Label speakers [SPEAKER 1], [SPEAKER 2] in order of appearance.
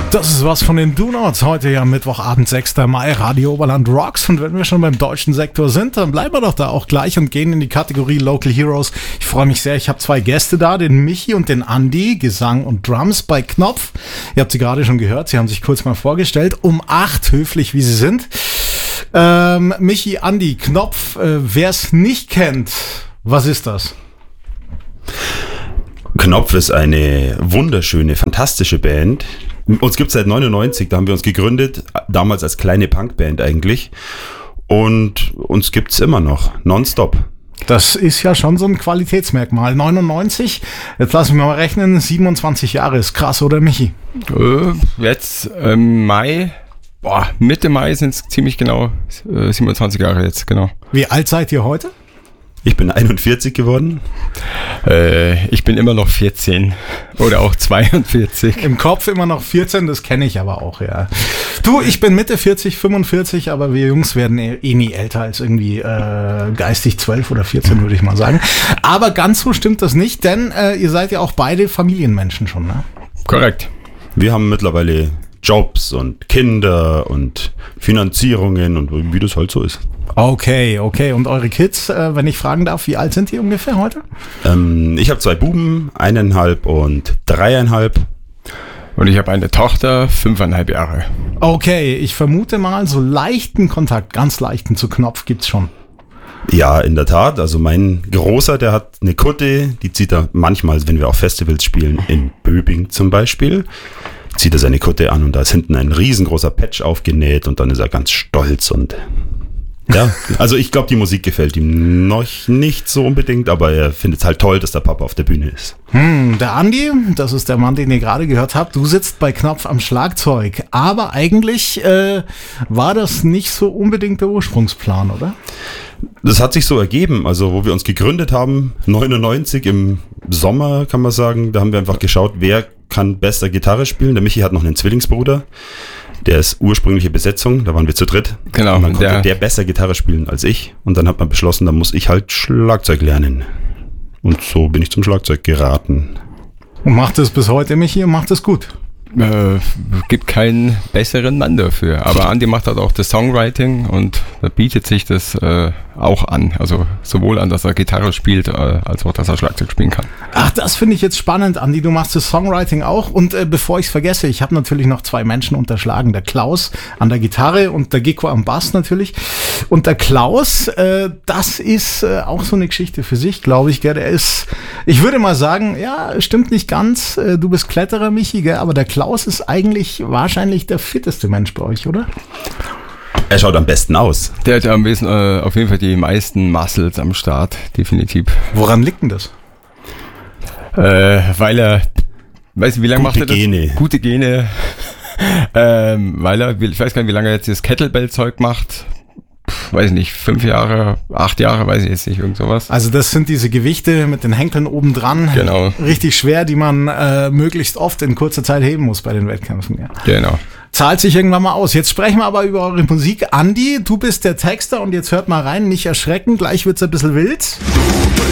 [SPEAKER 1] Das ist was von den Do-Nots. Heute ja Mittwochabend, 6. Mai, Radio Oberland Rocks. Und wenn wir schon beim deutschen Sektor sind, dann bleiben wir doch da auch gleich und gehen in die Kategorie Local Heroes. Ich freue mich sehr, ich habe zwei Gäste da, den Michi und den Andi, Gesang und Drums bei Knopf. Ihr habt sie gerade schon gehört, sie haben sich kurz mal vorgestellt, um 8, höflich wie sie sind. Michi, Andi, Knopf, wer es nicht kennt, was ist das?
[SPEAKER 2] Knopf ist eine wunderschöne, fantastische Band. Uns gibt es seit 99, da haben wir uns gegründet, damals als kleine Punkband eigentlich. Und uns gibt es immer noch, nonstop.
[SPEAKER 1] Das ist ja schon so ein Qualitätsmerkmal. 99, jetzt lassen wir mal rechnen, 27 Jahre ist krass, oder Michi?
[SPEAKER 3] Jetzt Mai, Mitte Mai sind es ziemlich genau 27 Jahre jetzt, genau.
[SPEAKER 1] Wie alt seid ihr heute?
[SPEAKER 2] Ich bin 41 geworden.
[SPEAKER 3] Ich bin immer noch 14 oder auch 42.
[SPEAKER 1] Im Kopf immer noch 14, das kenne ich aber auch, ja. Du, ich bin Mitte 40, 45, aber wir Jungs werden eh nie älter als irgendwie geistig 12 oder 14, würde ich mal sagen. Aber ganz so stimmt das nicht, denn ihr seid ja auch beide Familienmenschen schon, ne?
[SPEAKER 3] Korrekt.
[SPEAKER 2] Wir haben mittlerweile Jobs und Kinder und Finanzierungen und wie das halt so ist.
[SPEAKER 1] Okay. Und eure Kids, wenn ich fragen darf, wie alt sind die ungefähr heute?
[SPEAKER 2] Ich habe 2 Buben, 1,5 und 3,5.
[SPEAKER 3] Und ich habe eine Tochter, 5,5 Jahre.
[SPEAKER 1] Okay, ich vermute mal, so leichten Kontakt, ganz leichten zu Knopf gibt's schon.
[SPEAKER 2] Ja, in der Tat. Also mein Großer, der hat eine Kutte, die zieht er manchmal, wenn wir auf Festivals spielen, in Böbing zum Beispiel, zieht er seine Kutte an und da ist hinten ein riesengroßer Patch aufgenäht und dann ist er ganz stolz und ja, also ich glaube, die Musik gefällt ihm noch nicht so unbedingt, aber er findet es halt toll, dass der Papa auf der Bühne ist.
[SPEAKER 1] Der Andi, das ist der Mann, den ihr gerade gehört habt, du sitzt bei Knopf am Schlagzeug, aber eigentlich war das nicht so unbedingt der Ursprungsplan, oder?
[SPEAKER 2] Das hat sich so ergeben, also wo wir uns gegründet haben, 99 im Sommer kann man sagen, da haben wir einfach geschaut, wer kann besser Gitarre spielen. Der Michi hat noch einen Zwillingsbruder. Der ist ursprüngliche Besetzung, da waren wir zu dritt.
[SPEAKER 3] Genau.
[SPEAKER 2] Und dann konnte der besser Gitarre spielen als ich. Und dann hat man beschlossen, da muss ich halt Schlagzeug lernen. Und so bin ich zum Schlagzeug geraten.
[SPEAKER 1] Und macht es bis heute, Michi, und macht es gut?
[SPEAKER 3] Gibt keinen besseren Mann dafür. Aber Andi macht halt auch das Songwriting und da bietet sich das auch an. Also sowohl an, dass er Gitarre spielt, als auch, dass er Schlagzeug spielen kann.
[SPEAKER 1] Ach, das finde ich jetzt spannend, Andi. Du machst das Songwriting auch. Und bevor ich es vergesse, ich habe natürlich noch 2 Menschen unterschlagen. Der Klaus an der Gitarre und der Gecko am Bass natürlich. Und der Klaus, das ist auch so eine Geschichte für sich, glaube ich. Gell? Der ist, ich würde mal sagen, ja, stimmt nicht ganz. Du bist Kletterer, Michi, gell? Aber der Klaus ist eigentlich wahrscheinlich der fitteste Mensch bei euch, oder?
[SPEAKER 2] Er schaut am besten aus.
[SPEAKER 3] Der hat am besten auf jeden Fall die meisten Muscles am Start, definitiv.
[SPEAKER 1] Woran liegt denn das?
[SPEAKER 3] Weil er, weiß nicht, wie lange macht er das?
[SPEAKER 2] Gene.
[SPEAKER 3] Gute Gene. Weil er, ich weiß gar nicht, wie lange er jetzt das Kettlebell-Zeug macht. Weiß ich nicht, 5 Jahre, 8 Jahre, weiß ich jetzt nicht, irgend sowas.
[SPEAKER 1] Also das sind diese Gewichte mit den Henkeln oben dran,
[SPEAKER 3] genau.
[SPEAKER 1] Richtig schwer, die man möglichst oft in kurzer Zeit heben muss bei den Wettkämpfen. Ja.
[SPEAKER 3] Genau.
[SPEAKER 1] Zahlt sich irgendwann mal aus. Jetzt sprechen wir aber über eure Musik. Andi, du bist der Texter und jetzt hört mal rein, nicht erschrecken, gleich wird's ein bisschen wild.